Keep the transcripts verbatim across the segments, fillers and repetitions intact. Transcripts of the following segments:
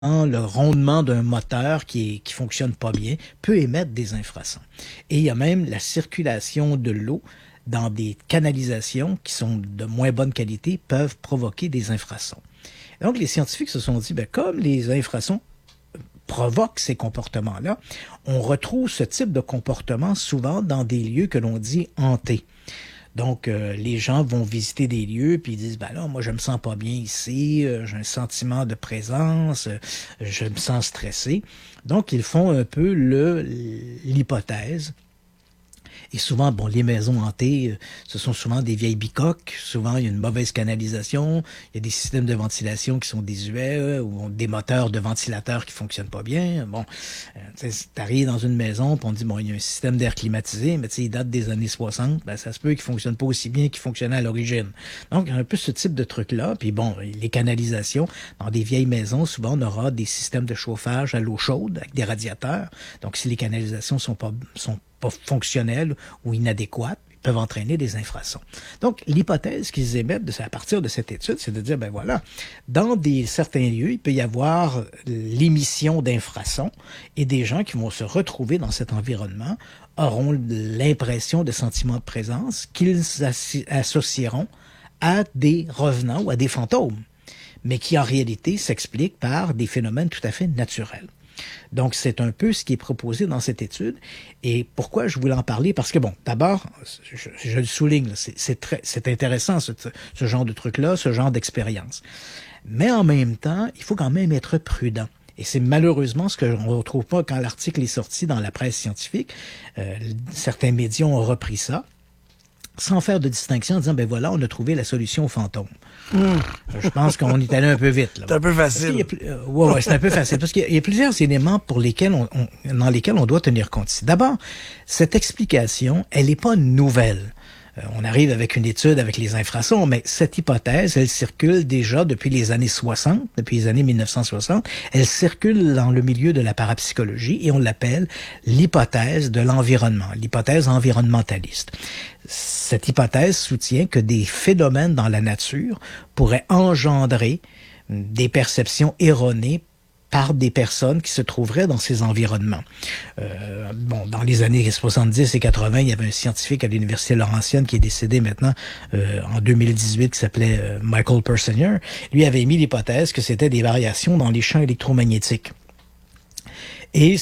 le rondement d'un moteur qui est, qui fonctionne pas bien peut émettre des infrasons. Et il y a même la circulation de l'eau dans des canalisations qui sont de moins bonne qualité peuvent provoquer des infrasons. Donc les scientifiques se sont dit, ben, comme les infrasons provoquent ces comportements-là, on retrouve ce type de comportement souvent dans des lieux que l'on dit hantés. Donc, euh, les gens vont visiter des lieux puis ils disent, ben là, moi, je me sens pas bien ici, euh, j'ai un sentiment de présence, euh, je me sens stressé. Donc, ils font un peu le l'hypothèse. Et souvent, bon, les maisons hantées, ce sont souvent des vieilles bicoques. Souvent, il y a une mauvaise canalisation. Il y a des systèmes de ventilation qui sont désuets ou des moteurs de ventilateurs qui fonctionnent pas bien. Bon, euh, tu arrives dans une maison puis on dit, bon, il y a un système d'air climatisé, mais tu sais, il date des années soixante. Ben, ça se peut qu'il fonctionne pas aussi bien qu'il fonctionnait à l'origine. Donc, il y a un peu ce type de truc-là. Puis bon, les canalisations, dans des vieilles maisons, souvent, on aura des systèmes de chauffage à l'eau chaude avec des radiateurs. Donc, si les canalisations sont pas, sont pas fonctionnels ou inadéquates, ils peuvent entraîner des infrasons. Donc, l'hypothèse qu'ils émettent de, à partir de cette étude, c'est de dire, ben voilà, dans des certains lieux, il peut y avoir l'émission d'infrasons et des gens qui vont se retrouver dans cet environnement auront l'impression de sentiments de présence qu'ils associeront à des revenants ou à des fantômes, mais qui en réalité s'expliquent par des phénomènes tout à fait naturels. Donc, c'est un peu ce qui est proposé dans cette étude. Et pourquoi je voulais en parler? Parce que, bon, d'abord, je, je le souligne, c'est, c'est, très, c'est intéressant ce, ce genre de truc-là, ce genre d'expérience. Mais en même temps, il faut quand même être prudent. Et c'est malheureusement ce qu'on ne retrouve pas quand l'article est sorti dans la presse scientifique. Euh, certains médias ont repris ça, sans faire de distinction en disant, ben voilà, on a trouvé la solution aux fantômes. Mmh. Je pense qu'on est allé un peu vite, là. C'est un peu facile. A, euh, ouais, ouais, c'est un peu facile. Parce qu'il y a, il y a plusieurs éléments pour lesquels on, on, dans lesquels on doit tenir compte. D'abord, cette explication, elle n'est pas nouvelle. Euh, on arrive avec une étude avec les infrasons, mais cette hypothèse, elle circule déjà depuis les années soixante, depuis les années mille neuf cent soixante. Elle circule dans le milieu de la parapsychologie et on l'appelle l'hypothèse de l'environnement, l'hypothèse environnementaliste. Cette hypothèse soutient que des phénomènes dans la nature pourraient engendrer des perceptions erronées par des personnes qui se trouveraient dans ces environnements. Euh, bon, dans les années soixante-dix et quatre-vingts, il y avait un scientifique à l'Université Laurentienne qui est décédé maintenant euh, en deux mille dix-huit qui s'appelait euh, Michael Persinger. Lui avait émis l'hypothèse que c'était des variations dans les champs électromagnétiques. Et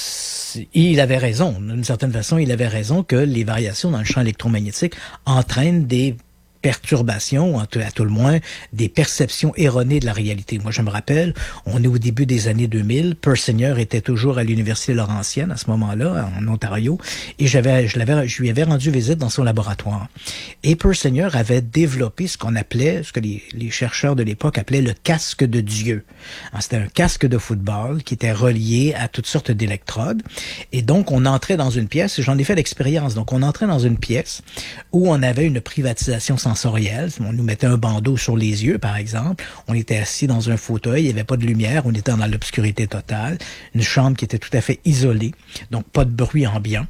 il avait raison, d'une certaine façon, il avait raison que les variations dans le champ électromagnétique entraînent des perturbations, à tout, à tout le moins, des perceptions erronées de la réalité. Moi, je me rappelle, on est au début des années deux mille, Persinger était toujours à l'Université Laurentienne à ce moment-là, en Ontario, et j'avais, je l'avais, je lui avais rendu visite dans son laboratoire. Et Persinger avait développé ce qu'on appelait, ce que les, les chercheurs de l'époque appelaient le casque de Dieu. Alors, c'était un casque de football qui était relié à toutes sortes d'électrodes, et donc on entrait dans une pièce, et j'en ai fait l'expérience, donc on entrait dans une pièce où on avait une privatisation sensorielle. On nous mettait un bandeau sur les yeux, par exemple. On était assis dans un fauteuil, il n'y avait pas de lumière, on était dans l'obscurité totale. Une chambre qui était tout à fait isolée, donc pas de bruit ambiant.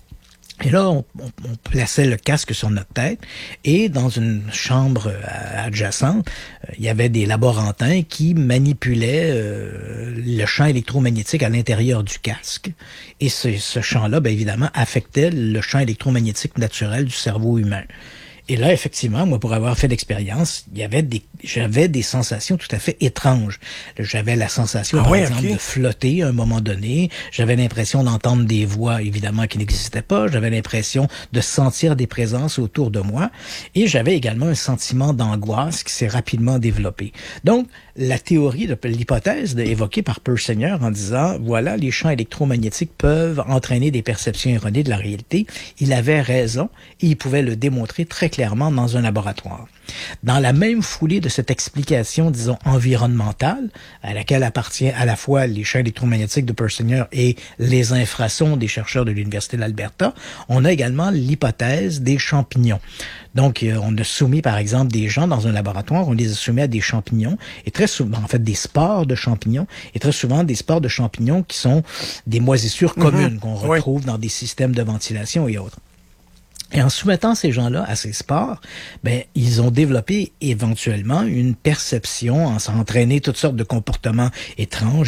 Et là, on, on, on plaçait le casque sur notre tête et dans une chambre adjacente, euh, il y avait des laborantins qui manipulaient euh, le champ électromagnétique à l'intérieur du casque. Et ce, ce champ-là, bien évidemment, affectait le champ électromagnétique naturel du cerveau humain. Et là, effectivement, moi, pour avoir fait l'expérience, il y avait des, j'avais des sensations tout à fait étranges. J'avais la sensation, ah par ouais, exemple, okay. de flotter à un moment donné. J'avais l'impression d'entendre des voix, évidemment, qui n'existaient pas. J'avais l'impression de sentir des présences autour de moi. Et j'avais également un sentiment d'angoisse qui s'est rapidement développé. Donc, la théorie, de, l'hypothèse de, évoquée par Persinger en disant, voilà, les champs électromagnétiques peuvent entraîner des perceptions erronées de la réalité. Il avait raison et il pouvait le démontrer très clairement dans un laboratoire. Dans la même foulée de cette explication, disons, environnementale, à laquelle appartient à la fois les champs électromagnétiques de Persinger et les infrasons des chercheurs de l'Université de l'Alberta, on a également l'hypothèse des champignons. Donc, euh, on a soumis, par exemple, des gens dans un laboratoire, on les a soumis à des champignons, et très souvent, en fait, des spores de champignons, et très souvent des spores de champignons qui sont des moisissures communes mm-hmm. qu'on retrouve oui. dans des systèmes de ventilation et autres. Et en soumettant ces gens-là à ces sports, ben ils ont développé éventuellement une perception, en s'entraîner toutes sortes de comportements étranges